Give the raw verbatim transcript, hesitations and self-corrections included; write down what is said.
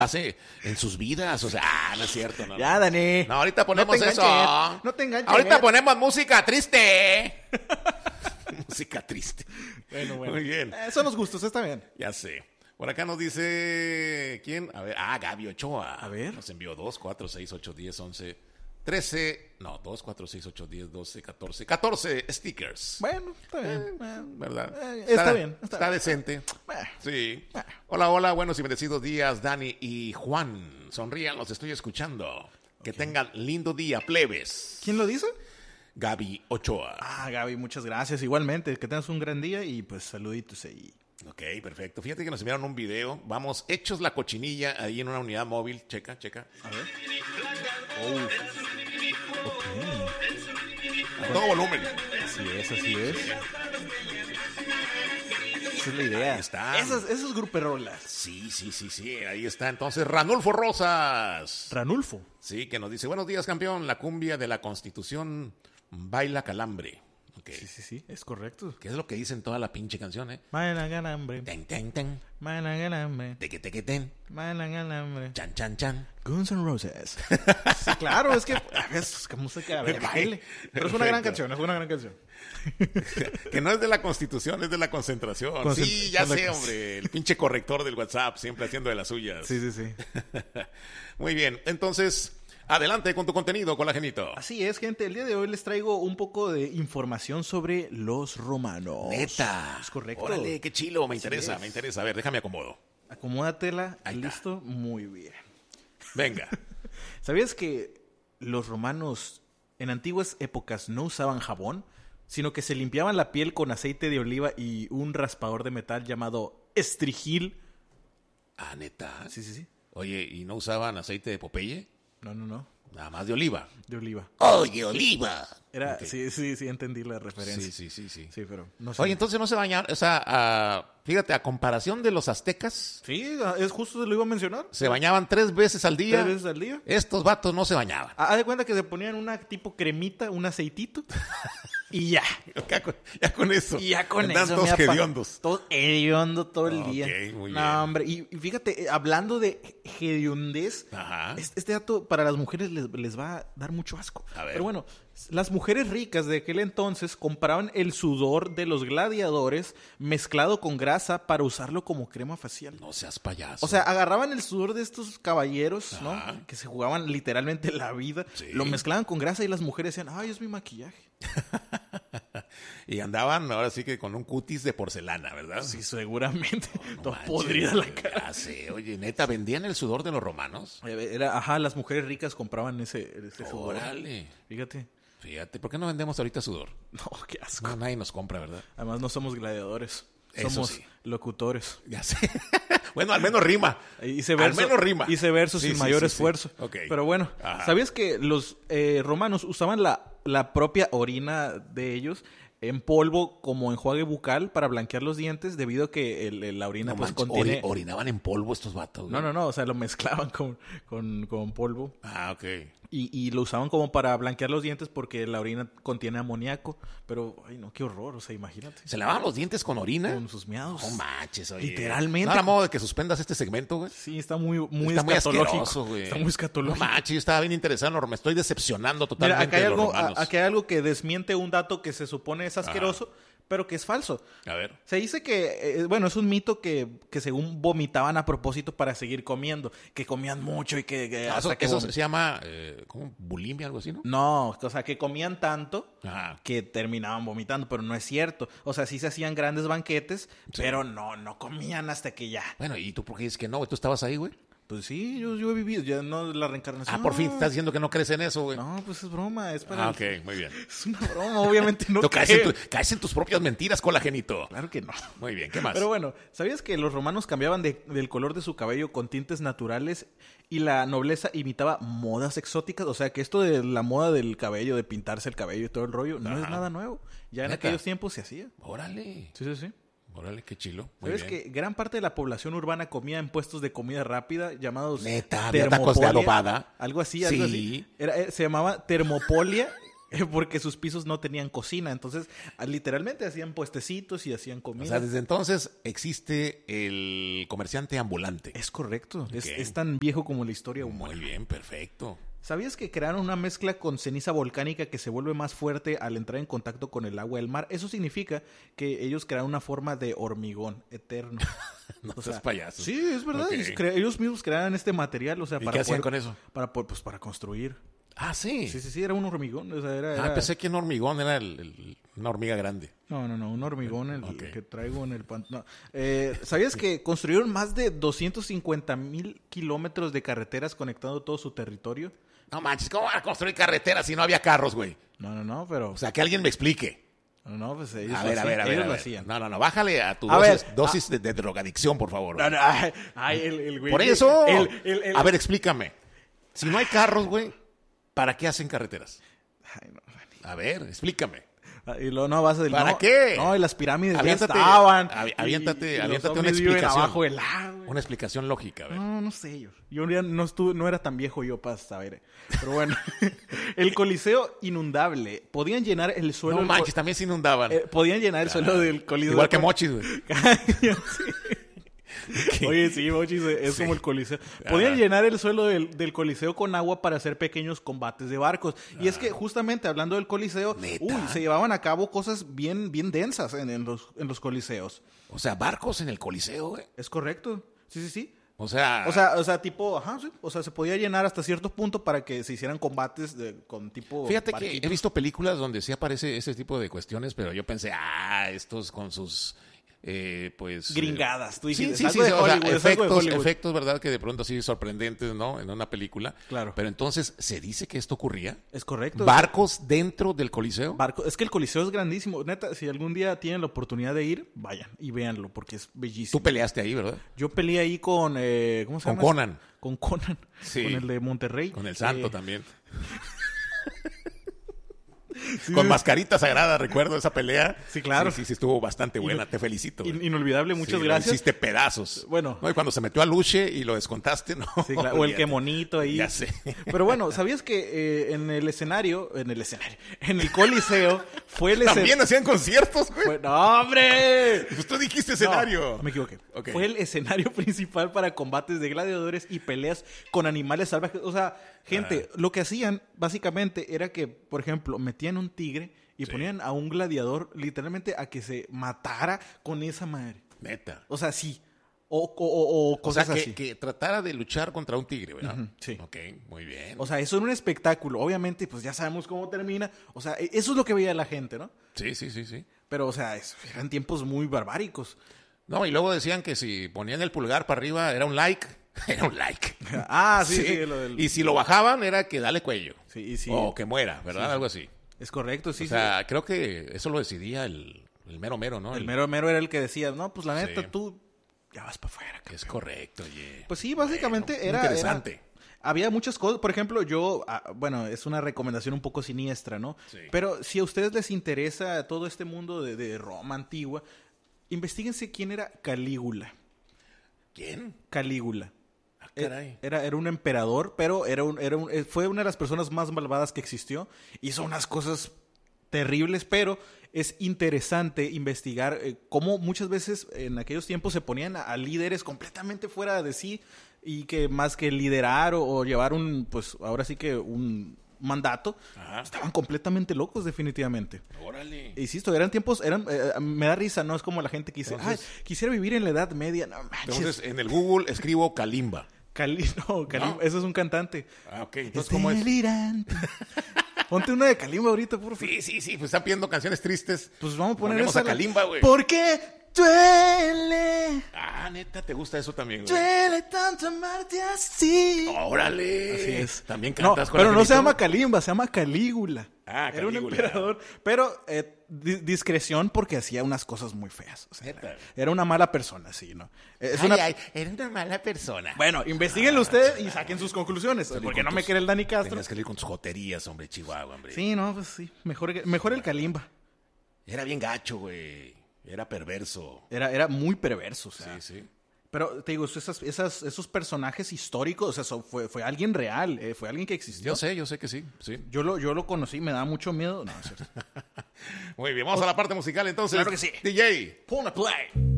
hace en sus vidas, o sea, ah, no es cierto, no. Ya, Dani. No, ahorita ponemos no te eso. enganches, no te enganches. Ahorita ponemos música triste. Música triste. Bueno, bueno. Muy bien. Eh, son los gustos, está bien. Ya sé. Por acá nos dice, ¿quién? A ver, ah, Gaby Ochoa. A ver. Nos envió dos, cuatro, seis, ocho, diez, once, trece, no, dos, cuatro, seis, ocho, diez, doce, catorce, catorce stickers. Bueno, está bien. Eh, ¿Verdad? Eh, está bien, está Está bien. decente. Eh. Sí. Hola, hola, buenos y bendecidos días, Dani y Juan. Sonrían, los estoy escuchando. Que tengan lindo día, plebes. ¿Quién lo dice? Gaby Ochoa. Ah, Gaby, muchas gracias. Igualmente, que tengas un gran día y pues saluditos ahí. Ok, perfecto. Fíjate que nos enviaron un video. Vamos, hechos la cochinilla ahí en una unidad móvil. Checa, checa. A ver. Oh. Ok. A todo volumen. Así es, así es. Esa es la idea. Ahí está. Esas, esas gruperolas. Sí, sí, sí, sí. Ahí está. Entonces, Ranulfo Rosas. Ranulfo. Sí, que nos dice, buenos días, campeón. La cumbia de la Constitución baila calambre. Okay. Sí, sí, sí, es correcto. ¿Qué es lo que dicen toda la pinche canción, eh? Baila calambre. Ten, ten, ten. Baila calambre. Teque, teque, ten. Baila calambre. Chan, chan, chan. Guns N' Roses. Sí, claro, es que a veces es música de baile. Pero es una gran canción, es una gran canción. Que no es de la Constitución, es de la concentración. Concent- sí, ya con la sé, cons- hombre. El pinche corrector del WhatsApp, siempre haciendo de las suyas. Sí, sí, sí. Muy bien, entonces, adelante con tu contenido, Colagenito. Así es, gente. El día de hoy les traigo un poco de información sobre los romanos. Neta. Es correcto. Órale, qué chilo, me Así interesa, es. me interesa. A ver, déjame acomodo. Acomódatela. Ahí está. ¿Listo? Muy bien. Venga. ¿Sabías que los romanos en antiguas épocas no usaban jabón, sino que se limpiaban la piel con aceite de oliva y un raspador de metal llamado estrigil? Ah, neta. Sí, sí, sí. Oye, ¿y no usaban aceite de Popeye? No, no, no. Nada más de oliva. De oliva. Oye, oliva. Era, Ok. sí, sí, sí, entendí la referencia. Sí, sí, sí, sí. Sí, pero no sé. Oye, entonces no se bañaban, o sea, ah, fíjate, a comparación de los aztecas, Sí, es justo, lo iba a mencionar. se bañaban tres veces al día. Tres veces al día. Estos vatos no se bañaban. Haz de cuenta que se ponían una tipo cremita, un aceitito, y ya. Ya con, ya con eso. Y ya con Andaban eso. todos mira, pa- hediondos. Todo hediondo todo el Ok, día. muy no, bien. hombre. Y, y fíjate, eh, hablando de hediondez, Ajá. es- este dato para las mujeres les, les va a dar mucho asco. A ver. Pero bueno, las mujeres ricas de aquel entonces compraban el sudor de los gladiadores mezclado con grasa para usarlo como crema facial. No seas payaso. O sea, agarraban el sudor de estos caballeros, ¿no? Ajá. Que se jugaban literalmente la vida. Sí. Lo mezclaban con grasa y las mujeres decían, ay, es mi maquillaje. Y andaban ahora sí que con un cutis de porcelana, ¿verdad? Sí, seguramente. No Todo manches, podrida la cara. ya sé. Oye, neta, ¿vendían el sudor de los romanos? Era, ajá, las mujeres ricas compraban ese, ese sudor. Órale. Fíjate. Fíjate, ¿por qué no vendemos ahorita sudor? No, qué asco. No, nadie nos compra, ¿verdad? Además, no somos gladiadores. Eso Somos sí. locutores. Ya sé. Bueno, al menos rima. Hice verso, Al menos rima. Hice versos Sí, sin sí, mayor sí, sí. esfuerzo. Ok. Pero bueno, Ajá. ¿sabías que los eh, romanos usaban la, la propia orina de ellos en polvo como enjuague bucal para blanquear los dientes debido a que el- el- la orina No pues manches, contiene... ori- orinaban en polvo estos vatos. No, güey. no, no, o sea, lo mezclaban con, con, con polvo Ah, ok. y, y lo usaban como para blanquear los dientes porque la orina contiene amoníaco. Pero, ay no, qué horror, o sea, imagínate. ¿Se lavaban los dientes con orina? Con sus miados. No manches, oye. Literalmente. No era modo de que suspendas este segmento, güey. Sí, está muy, muy Está muy escatológico. asqueroso, güey. Está muy escatológico. No manches, yo estaba bien interesado, me estoy decepcionando totalmente. Mira, acá hay, de los algo, romanos. a- aquí hay algo que desmiente un dato que se supone es asqueroso, pero que es falso. A ver. Se dice que, eh, bueno, es un mito que, que según vomitaban a propósito para seguir comiendo, que comían mucho y que... que Ah, hasta eso que eso vom- se llama, eh, ¿cómo? Bulimia, algo así, ¿no? No, o sea, que comían tanto Ajá. que terminaban vomitando, pero no es cierto. O sea, sí se hacían grandes banquetes, pero no, no comían hasta que ya. Bueno, ¿y tú por qué dices que no, güey? ¿Tú estabas ahí, güey? Pues sí, yo, yo he vivido, ya no la reencarnación. Ah, por fin estás diciendo que no crees en eso, güey. No, pues es broma, es para... Ah, ok, muy bien. Es una broma, obviamente no Tú caes, en creo. tu- caes en tus propias mentiras, colagenito. Claro que no. Muy bien, ¿qué más? Pero bueno, ¿sabías que los romanos cambiaban de- del color de su cabello con tintes naturales y la nobleza imitaba modas exóticas? O sea, que esto de la moda del cabello, de pintarse el cabello y todo el rollo, no Ajá. es nada nuevo. Ya en ¿Neta? aquellos tiempos se hacía. Órale, Sí, sí, sí. órale, qué chilo. Muy ¿Sabes bien. que gran parte de la población urbana comía en puestos de comida rápida llamados Neta, había tacos de termopolia? adobada. Algo así, algo Sí. así. Era, eh, se llamaba termopolia eh, porque sus pisos no tenían cocina. Entonces, ah, literalmente hacían puestecitos y hacían comida. O sea, desde entonces existe el comerciante ambulante. Es correcto. Ok. Es, es tan viejo como la historia Muy humana. bien, perfecto. ¿Sabías que crearon una mezcla con ceniza volcánica que se vuelve más fuerte al entrar en contacto con el agua del mar? Eso significa que ellos crearon una forma de hormigón eterno. No O seas sea, payaso. Sí, es verdad. Ok. Ellos, cre- ellos mismos crearon este material, o sea, ¿Y para qué hacían poder- con eso? Para, po- pues, para construir. Ah, sí. Sí, sí, sí, era un hormigón. O sea, era, Ah, era- pensé que un hormigón era el- el- una hormiga grande. No, no, no, un hormigón el, Ok. que traigo en el pantano. Eh, ¿Sabías que construyeron más de doscientos cincuenta mil kilómetros de carreteras conectando todo su territorio? No manches, ¿cómo van a construir carreteras si no había carros, güey? No, no, no, pero... O sea, que alguien me explique. no, no, pues ellos A lo ver, a hacían, ver, a ver. ellos a lo ver. hacían. No, no, no, bájale a tu A dosis, ver, dosis de, de drogadicción, por favor. No, no, ay, ay, el, el güey... Por eso. el- el- el- A ver, explícame. Si no hay carros, güey, ¿para qué hacen carreteras? Ay, no, A ver, explícame. y luego no vas a decir, ¿Para no, qué? No, y las pirámides Aviéntate, ya estaban. avi- y- aviéntate- y los aviéntate una ovnis viven explicación. abajo del agua. Una explicación lógica, a ver. No, no sé yo. Yo ya no estuve, no era tan viejo yo para saber. Pero bueno, el Coliseo inundable. Podían llenar el suelo. No del manches, co- también se inundaban. eh, podían llenar el suelo del Coliseo. Igual que Mochis, güey. Sí. Oye, sí, Mochis, es Sí. como el Coliseo. Podían Ajá. llenar el suelo del, del Coliseo con agua para hacer pequeños combates de barcos. Y es que justamente hablando del Coliseo, ¿Neta? uy, se llevaban a cabo cosas bien, bien densas en, en los, en los Coliseos. O sea, barcos en el Coliseo, güey. ¿Es correcto? Sí, sí, sí. O sea, O sea, o sea, tipo, ajá, sí. O sea, se podía llenar hasta cierto punto para que se hicieran combates de- con tipo. fíjate que barquitos. he visto películas donde sí aparece ese tipo de cuestiones, pero yo pensé, ah, estos con sus, eh, pues... Gringadas, tú eh, Sí, dijiste, sí, es sí, algo de o sea, Hollywood, es algo de efectos, Hollywood. efectos, ¿verdad? Que de pronto así sorprendentes, ¿no? En una película. Claro. Pero entonces, ¿se dice que esto ocurría? Es correcto. ¿Barcos dentro del Coliseo? Barco. Es que el Coliseo es grandísimo. Neta, si algún día tienen la oportunidad de ir, vayan y véanlo porque es bellísimo. Tú peleaste ahí, ¿verdad? Yo peleé ahí con. Eh, ¿Cómo se Con llama? Conan. Con Conan. Sí. Con el de Monterrey. Con el santo Eh, también. Con mascarita sagrada, recuerdo esa pelea. Sí, claro. Sí, sí, sí, estuvo bastante buena. Te felicito. in- güey. Inolvidable, muchas Sí, gracias. Lo hiciste pedazos. Bueno. No, y cuando se metió a Luche y lo descontaste, no. Sí, claro. O el que olvídate. monito ahí. Ya sé. Pero bueno, ¿sabías que eh, en el escenario, en el escenario, en el Coliseo fue el También escenario? hacían conciertos, güey. ¡No, hombre! Pues tú dijiste escenario. No, me equivoqué. Ok. Fue el escenario principal para combates de gladiadores y peleas con animales salvajes. O sea, gente, Ah. lo que hacían básicamente era que, por ejemplo, metían un tigre y Sí. ponían a un gladiador literalmente a que se matara con esa madre. Neta. O sea, sí. O, o, o- o O sea, cosas que, así. que tratara de luchar contra un tigre, ¿verdad? Ujú, sí. Ok, muy bien. O sea, eso era un espectáculo. Obviamente, pues ya sabemos cómo termina. O sea, e- eso es lo que veía la gente, ¿no? Sí, sí, sí, sí. Pero, o sea, es- eran tiempos muy barbáricos. No, y luego decían que si ponían el pulgar para arriba era un like. Era un like. Ah, sí, sí. lo del- Y si lo bajaban era que dale cuello. Sí, y sí. O que muera, ¿verdad? Sí. Algo así. Es correcto, sí, o sea, creo que eso lo decidía el, el mero mero, ¿no? sí. El El- mero mero era el que decía, no, pues la neta, Sí. tú ya vas para afuera. Es campeón". correcto, oye. Pues sí, básicamente Bueno, era... interesante. era- había muchas cosas. Por ejemplo, yo... ah, bueno, es una recomendación un poco siniestra, ¿no? Sí. Pero si a ustedes les interesa todo este mundo de, de Roma antigua, investíguense quién era Calígula. ¿Quién? Calígula. Ah, caray. Era, era un emperador, pero era un, era un- eh, fue una de las personas más malvadas que existió. Hizo unas cosas terribles, pero es interesante investigar eh, cómo muchas veces en aquellos tiempos se ponían a, a líderes completamente fuera de sí y que más que liderar o, o llevar un, pues ahora sí que un mandato, Ajá. estaban completamente locos definitivamente. Órale. Insisto, eran tiempos, eran, eh, me da risa, no es como la gente que dice, Entonces- ay, quisiera vivir en la Edad Media. No manches. Entonces, en el Google escribo Kalimba. Cali, no, Kalimba, ¿No? ese es un cantante. Ah, ok. Entonces, ¿cómo es? delirante. Ponte una de Kalimba ahorita, por favor. Sí, sí, sí. Pues están pidiendo canciones tristes. Pues vamos a poner Ponemos esa. a Kalimba, güey. ¿Por qué duele? Ah, neta, ¿te gusta eso también, güey? Duele tanto amarte así. Órale. Así es. También No, cantas con pero no se Angelito? llama Kalimba, se llama Calígula. Ah, Era un Calígula. emperador. Pero eh, di- discreción porque hacía unas cosas muy feas. O sea, Neta. era, era una mala persona, sí, ¿no? Es Ay, una... ay, eres una mala persona. Bueno, investíguenlo ustedes y saquen sus conclusiones. Salí Porque con no me tus- quiere el Dani Castro. Tenías que ir con tus joterías, hombre, Chihuahua, hombre. Sí, no, pues sí. Mejor, mejor el Kalimba. Era bien gacho, güey. Era perverso. Era, era muy perverso, o sea. Sí, sí. Pero te digo, esas, esas, esos personajes históricos, o sea, eso fue, fue alguien real, eh, fue alguien que existió. Yo sé, yo sé que sí, sí. Yo lo, yo lo conocí, me daba mucho miedo. No, es cierto. Muy bien, vamos a la parte musical entonces. Claro que sí. D J. Pon a play.